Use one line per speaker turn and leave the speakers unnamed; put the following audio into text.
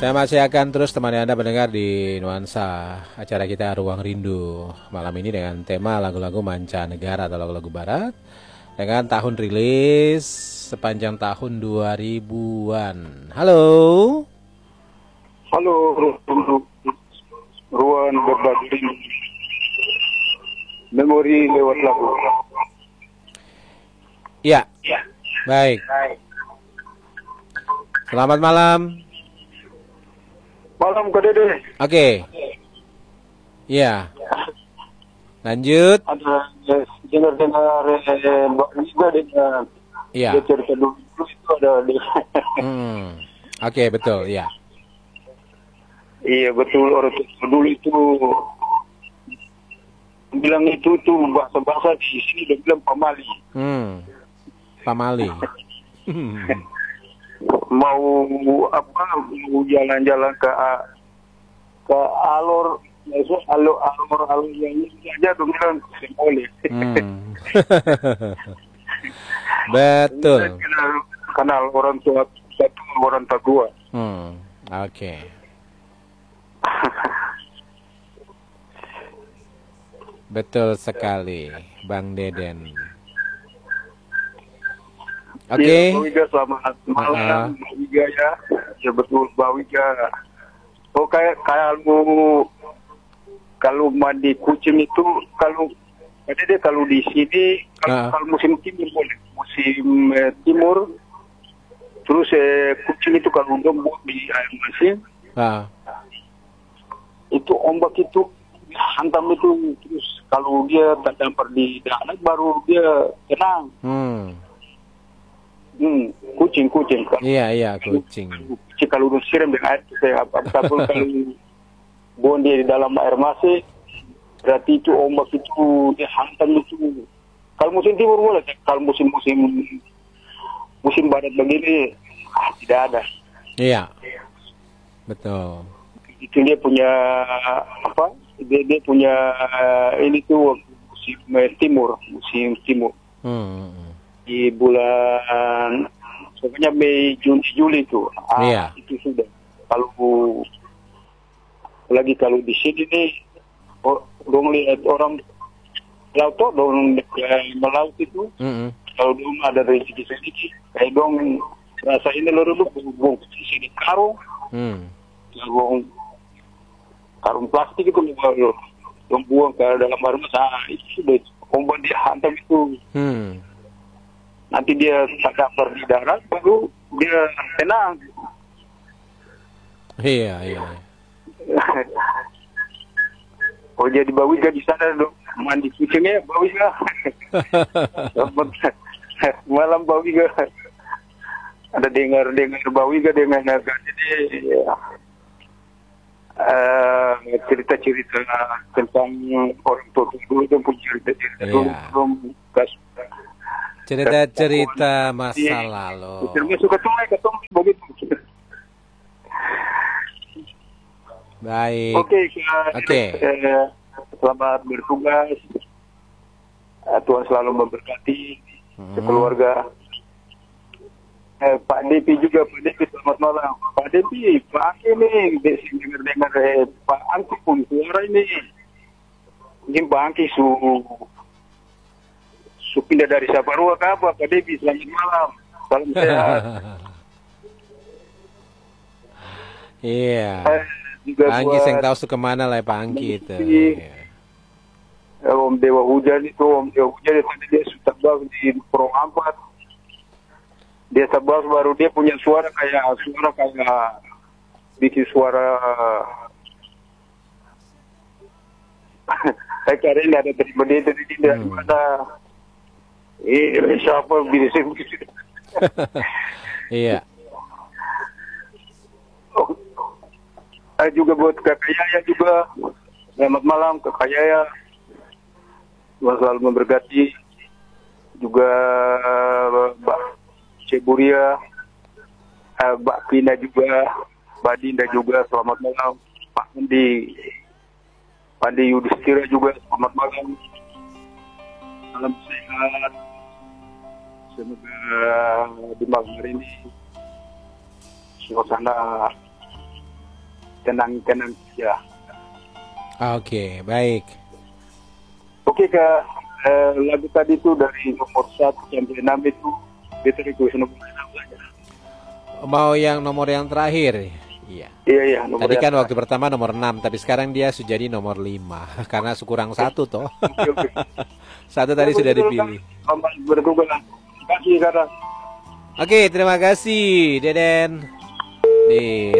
Saya masih akan terus temani Anda mendengar di nuansa acara kita Ruang Rindu malam ini dengan tema lagu-lagu mancanegara atau lagu-lagu barat dengan tahun rilis sepanjang tahun 2000-an. Halo.
Halo, Ruang berbagi memori lewat lagu.
Ya, baik. Selamat malam.
Malam Kak Dede.
Oke. Iya. Lanjut.
Ada dengar-dengar Mbak Rizka dengan
Iya.
dia cerita dulu itu ada di.
Oke, betul, iya.
Iya betul, orang dulu itu bilang itu tuh bahasa-bahasa di sini dia bilang pamali.
Pamali.
Mau apa? Mau jalan-jalan ke alur yang ini aja tuh bilang boleh.
Betul.
Kenal orang tua satu orang tua dua.
Oke. Betul sekali, Bang Deden. Oke.
Ya, Mbak Wiga selamat malam, Mbak Wiga ya. Ya betul, Mbak Wiga. Oh kayak kalau mandi kucing itu kalau di sini kalau musim timur boleh, musim timur. Terus kucing itu kalau buat di air masin, itu ombak itu hantam itu terus kalau dia terdampar di darat baru dia tenang. Kucing.
Iya, kucing.
Kalau disiram dengan air, kalau buang dia di dalam air masih, berarti itu ombak itu dia hantam itu. Kalau musim timur boleh, kalau musim barat begini tidak ada.
Iya, betul.
Itu dia punya apa? Dia punya ini tuh musim timur. Di bulan pokoknya Mei, Juni, Juli itu. Itu sudah. Kalau di sini nih, dong lihat orang laut tuh, dong melaut itu. Kalau dong ada rezeki sedikit, kayak dong rasa ini dulu buang di sini karung, karung plastik itu dong buang ke dalam air masa itu sudah ombak dia hantam itu. Nanti dia terdampar di darat, baru dia tenang.
Iya.
Oh jadi Mbak Wiga di sana dong mandi kucingnya Mbak Wiga. Malam Mbak Wiga. Ada dengar Mbak Wiga dengan agak jadi cerita-cerita tentang orang tua dulu itu punya cerita-cerita dulu
cerita masa lalu.
Termasuk ketemu begitu.
Baik.
Oke. Selamat bertugas. Tuhan selalu memberkati sekeluarga. Pak Depi juga, selamat malam. Pak Depi, Pak Angki nih, dengar Pak Angki pun suara ini. Mungkin Pak Angki pindah dari Saparua ke apa, Pak Depi, selamat malam. Salam sehat.
Iya. Pak Angki yang tahu suka mana lah Pak Angki itu.
Om Dewa Hujan itu tadi dia sudah bagus di Porong Ampat. Dia sebab baru dia punya suara kayak bikin suara kayak ini ada terima dia dari mana siapa bisa begitu.
Iya.
Juga buat Kakak Yaya juga. Selamat malam Kakak Yaya. Tuhan selalu memberkati. Juga Mbak Ceburia, Mbak Pina juga, Mbak Dinda juga. Selamat malam. Pak Andi Yudhistira juga. Selamat malam. Salam sehat. Semoga di malam hari ini suasana tenang saja.
Oke, baik.
Oke Kak, lagu tadi itu dari nomor 1 sampai 6 itu kita request nomor 6 saja.
Mau yang nomor yang terakhir? Iya.
Iya, nomor
Tadi kan
yang
waktu pertama nomor 6, tapi sekarang dia sudah jadi nomor 5 karena kurang satu toh.
Oke.
Satu tadi sudah dipilih.
Selamat bertugas. Terima kasih Kak.
Oke, terima kasih Deden. Di